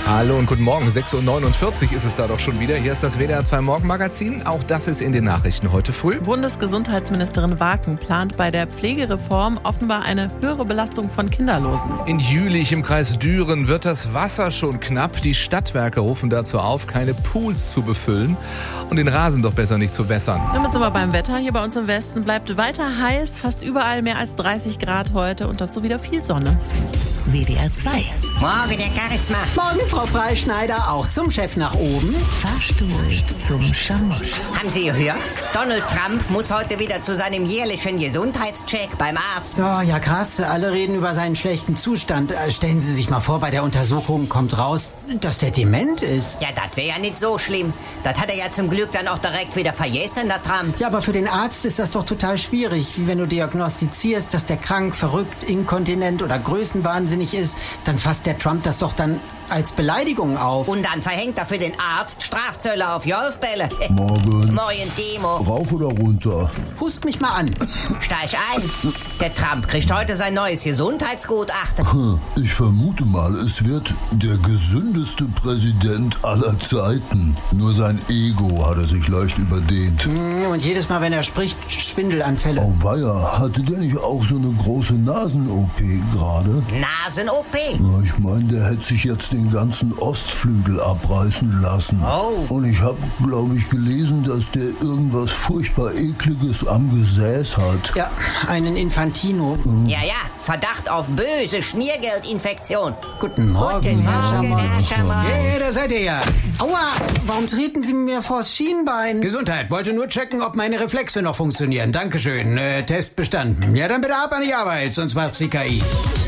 Hallo und guten Morgen, 6.49 Uhr ist es da doch schon wieder. Hier ist das WDR 2 Morgenmagazin. Auch das ist in den Nachrichten heute früh. Bundesgesundheitsministerin Waken plant bei der Pflegereform offenbar eine höhere Belastung von Kinderlosen. In Jülich im Kreis Düren wird das Wasser schon knapp. Die Stadtwerke rufen dazu auf, keine Pools zu befüllen und den Rasen doch besser nicht zu wässern. Damit sind wir beim Wetter. Hier bei uns im Westen bleibt weiter heiß, fast überall mehr als 30 Grad heute und dazu wieder viel Sonne. WDR 2. Morgen, der Charisma. Morgen, Frau Freischneider, auch zum Chef nach oben. Fahrstuhl zum Schamot. Haben Sie gehört? Donald Trump muss heute wieder zu seinem jährlichen Gesundheitscheck beim Arzt. Oh, ja krass, alle reden über seinen schlechten Zustand. Stellen Sie sich mal vor, bei der Untersuchung kommt raus, dass der dement ist. Ja, das wäre ja nicht so schlimm. Das hat er ja zum Glück dann auch direkt wieder vergessen, der Trump. Ja, aber für den Arzt ist das doch total schwierig. Wie wenn du diagnostizierst, dass der krank, verrückt, inkontinent oder größenwahnsinnig ist, dann fasst der Trump das doch dann als Beleidigung auf. Und dann verhängt er für den Arzt Strafzölle auf Golfbälle. Morgen. Moin, Demo. Rauf oder runter? Hust mich mal an. Steig ein. Der Trump kriegt heute sein neues Gesundheitsgutachten. Ich vermute mal, es wird der gesündeste Präsident aller Zeiten. Nur sein Ego hat er sich leicht überdehnt. Und jedes Mal, wenn er spricht, Schwindelanfälle. Auweia, hatte der nicht auch so eine große Nasen-OP gerade? Nasen-OP. Ja, ich meine, der hätte sich jetzt den ganzen Ostflügel abreißen lassen. Oh. Und ich habe, glaube ich, gelesen, dass der irgendwas furchtbar Ekliges am Gesäß hat. Ja, einen Infantino. Ja, Verdacht auf böse Schmiergeldinfektion. Guten Morgen, Guten Herr Morgen, Schammer. Herr Schammer. Hey, da seid ihr ja. Aua, warum treten Sie mir vors Schienbein? Gesundheit, wollte nur checken, ob meine Reflexe noch funktionieren. Dankeschön, Test bestanden. Ja, dann bitte ab an die Arbeit, sonst macht's die KI.